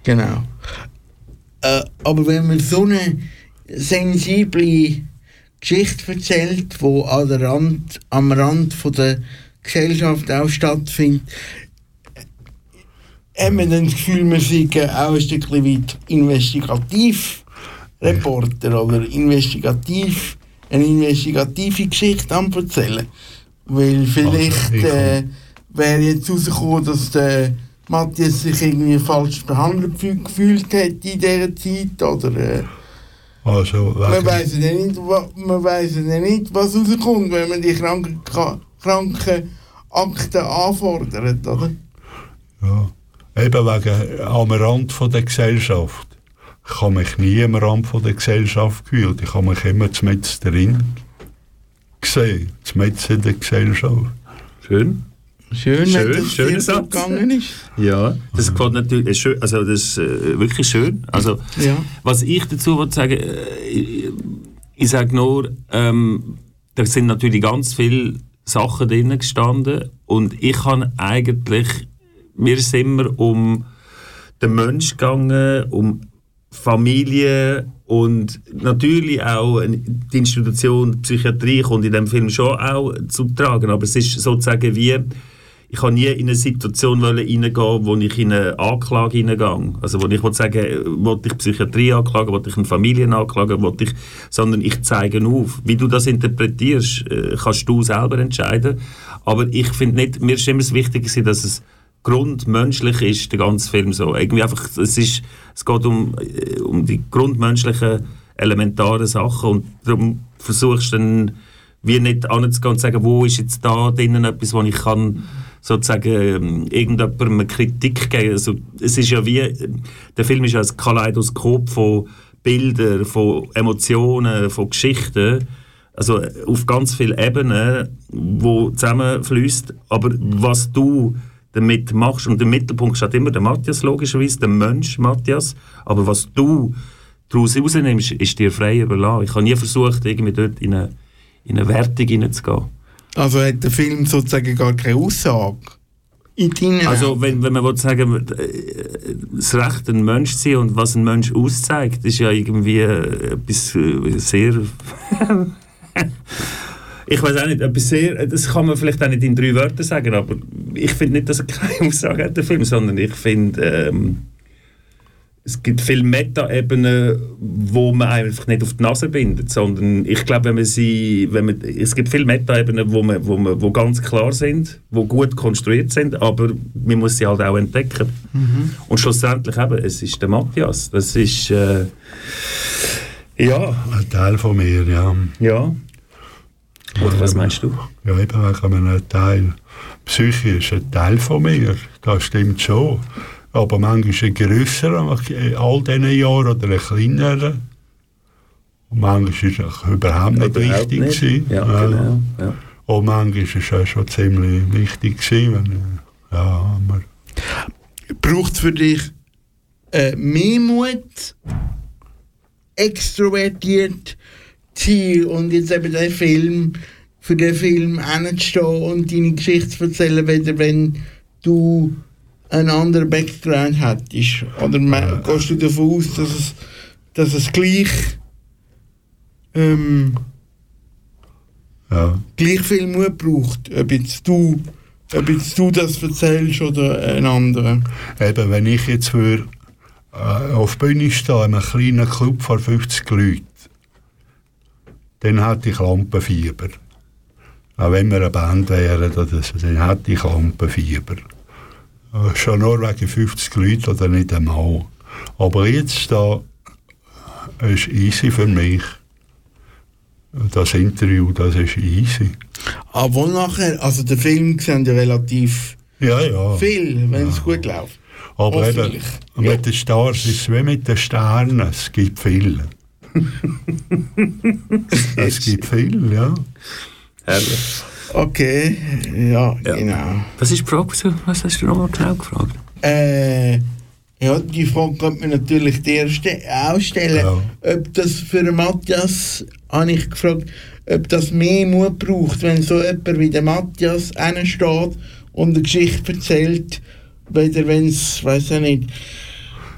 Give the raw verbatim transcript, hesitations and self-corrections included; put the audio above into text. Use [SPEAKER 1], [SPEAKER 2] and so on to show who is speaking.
[SPEAKER 1] Genau. Äh, aber wenn man so eine sensible Geschichte erzählt, die an der Rand, am Rand von der Gesellschaft auch stattfindet, haben wir dann das Gefühl, wir sind auch ein Stückchen weit Investigativreporter oder investigativ, eine investigative Geschichte am erzählen. Weil vielleicht äh, wäre jetzt rausgekommen, dass der Matthias sich irgendwie falsch behandelt gefühlt hat in dieser Zeit. Oder, äh,
[SPEAKER 2] also,
[SPEAKER 1] man weiss ja nicht, man weiss ja nicht, was rauskommt, wenn man die Kranken, Krankenakten anfordert, oder?
[SPEAKER 2] Ja. Eben wegen am Rand von der Gesellschaft. Ich habe mich nie am Rand von der Gesellschaft gefühlt. Ich habe mich immer mitten drin gesehen. Mitten in der Gesellschaft.
[SPEAKER 3] Schön.
[SPEAKER 1] Schön,
[SPEAKER 3] schön,
[SPEAKER 1] dass
[SPEAKER 3] schöner
[SPEAKER 1] so
[SPEAKER 3] Satz.
[SPEAKER 1] Gegangen ist.
[SPEAKER 3] Ja, das gefällt natürlich schön. Also das ist äh, wirklich schön. Also
[SPEAKER 1] ja.
[SPEAKER 3] Was ich dazu wollte sagen, äh, ich, ich sage nur, ähm, da sind natürlich ganz viele Sachen drin gestanden und ich habe eigentlich, mir ist immer um den Menschen gegangen, um Familie und natürlich auch die Institution Psychiatrie kommt in diesem Film schon auch zu tragen, aber es ist sozusagen wie, ich kann nie in eine Situation reingehen, wo ich in eine Anklage hineingehe. Also wo ich will sagen, will ich Psychiatrie anklagen, will ich eine Familie anklagen, will ich, sondern ich zeige auf. Wie du das interpretierst, kannst du selber entscheiden. Aber ich finde nicht, mir ist immer das Wichtige, dass es grundmenschlich ist, der ganze Film so. Irgendwie einfach, es, ist, es geht um, um die grundmenschlichen, elementaren Sachen und darum versuchst du dann wie nicht anzugehen und zu sagen, wo ist jetzt da drinnen etwas, wo ich kann sozusagen irgendjemandem eine Kritik geben. Also, es ist ja wie, der Film ist ja ein Kaleidoskop von Bildern, von Emotionen, von Geschichten, also auf ganz vielen Ebenen, wo zusammenfließt. Aber was du damit machst, und im Mittelpunkt steht immer der Matthias, logischerweise, der Mensch Matthias, aber was du daraus rausnimmst, ist dir frei überlassen. Ich habe nie versucht, irgendwie dort in eine, in eine Wertung hineinzugehen.
[SPEAKER 1] Also hat der Film sozusagen gar keine Aussage in deinen
[SPEAKER 3] Also wenn, wenn man will sagen, das Recht, ein Mensch zu sein und was ein Mensch auszeigt, ist ja irgendwie etwas sehr... Ich weiß auch nicht, etwas sehr, das kann man vielleicht auch nicht in drei Wörtern sagen, aber ich finde nicht, dass er keine Aussage hat, der Film, sondern ich finde, ähm, es gibt viele Meta-Ebenen, wo man einfach nicht auf die Nase bindet, sondern ich glaube, wenn man sie, wenn man, es gibt viele Meta-Ebenen, wo, man, wo, man, wo ganz klar sind, wo gut konstruiert sind, aber man muss sie halt auch entdecken. Mhm. Und schlussendlich eben, es ist der Matthias, das ist, äh, ja.
[SPEAKER 2] Ein Teil von mir, ja.
[SPEAKER 3] Ja. Oder was meinst du?
[SPEAKER 2] Ja, eben wegen einem Teil. Psyche ist ein Teil von mir, das stimmt schon. Aber manchmal ein grösserer, in all diesen Jahren, oder ein kleinerer. Und manchmal war es überhaupt nicht
[SPEAKER 3] überhaupt
[SPEAKER 2] wichtig.
[SPEAKER 3] Nicht. Ja, ja. Genau, ja.
[SPEAKER 2] Und manchmal war es schon ziemlich wichtig. Wenn, ja, aber
[SPEAKER 1] braucht es für dich äh, mehr Mut, extrovertiert zu sein und jetzt eben den Film, für den Film hinzustehen und deine Geschichte zu erzählen, weder wenn du einen anderen Background hättest? Oder ja. Gehst du davon aus, dass es, dass es gleich, ähm,
[SPEAKER 2] ja.
[SPEAKER 1] gleich viel Mut braucht, ob jetzt du, ob jetzt du das erzählst oder ein anderer?
[SPEAKER 2] Eben, wenn ich jetzt für, äh, auf die Bühne stehe, in einem kleinen Club von fünfzig Leuten, dann hätte ich Lampenfieber. Auch wenn wir eine Band wären oder so, dann hätte ich Lampenfieber. Schon nur wegen fünfzig Leuten oder nicht einmal. Aber jetzt da ist easy für mich. Das Interview, das ist easy.
[SPEAKER 1] Aber nachher, also der Film sehen ja relativ
[SPEAKER 2] ja, ja.
[SPEAKER 1] viel, wenn
[SPEAKER 2] ja.
[SPEAKER 1] es gut läuft.
[SPEAKER 2] Aber eben, mit ja. den Stars ist es wie mit den Sternen, es gibt viele. Es gibt viele, ja.
[SPEAKER 3] Herrlich.
[SPEAKER 1] Okay, ja,
[SPEAKER 3] ja,
[SPEAKER 1] genau.
[SPEAKER 3] Was ist die Frage? Was hast du nochmal genau gefragt?
[SPEAKER 1] Äh, ja, die Frage könnte man natürlich dir auch stellen. Ja. Ob das für Matthias, habe ich gefragt, ob das mehr Mut braucht, wenn so jemand wie der Matthias hinsteht und eine Geschichte erzählt, weder wenn es, weiß ich nicht,